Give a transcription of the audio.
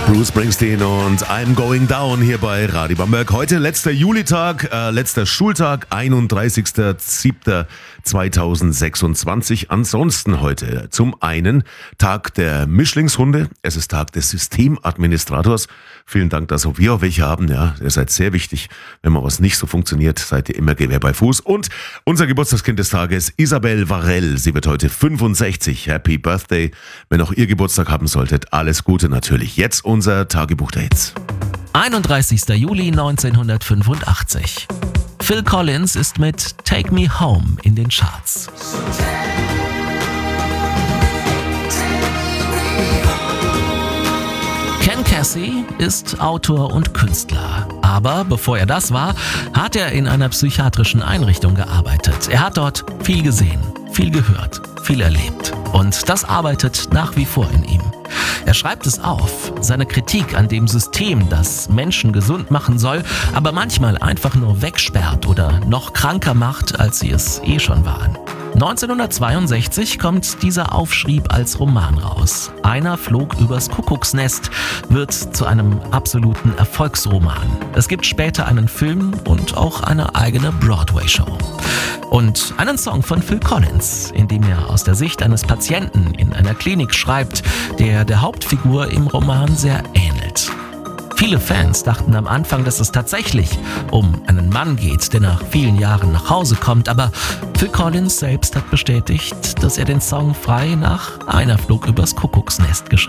Bruce Springsteen und I'm Going Down hier bei Radio Bamberg. Heute letzter Julitag, letzter Schultag, 31.07.2026. Ansonsten heute zum einen Tag der Mischlingshunde. Es ist Tag des Systemadministrators. Vielen Dank, dass auch wir auch welche haben. Ja, ihr seid sehr wichtig. Wenn mal was nicht so funktioniert, seid ihr immer Gewehr bei Fuß. Und unser Geburtstagskind des Tages, Isabel Varell. Sie wird heute 65. Happy Birthday. Wenn auch ihr Geburtstag haben solltet, alles Gute natürlich. Jetzt unser Tagebuch der Hits. 31. Juli 1985. Phil Collins ist mit Take Me Home in den Charts. Ken Kesey ist Autor und Künstler. Aber bevor er das war, hat er in einer psychiatrischen Einrichtung gearbeitet. Er hat dort viel gesehen, viel gehört, viel erlebt. Und das arbeitet nach wie vor in ihm. Er schreibt es auf, seine Kritik an dem System, das Menschen gesund machen soll, aber manchmal einfach nur wegsperrt oder noch kranker macht, als sie es eh schon waren. 1962 kommt dieser Aufschrieb als Roman raus. Einer flog übers Kuckucksnest wird zu einem absoluten Erfolgsroman. Es gibt später einen Film und auch eine eigene Broadway-Show. Und einen Song von Phil Collins, in dem er aus der Sicht eines Patienten in einer Klinik schreibt, der Hauptfigur im Roman sehr ähnelt. Viele Fans dachten am Anfang, dass es tatsächlich um einen Mann geht, der nach vielen Jahren nach Hause kommt, aber Phil Collins selbst hat bestätigt, dass er den Song frei nach Einer flog übers Kuckucksnest geschrieben hat.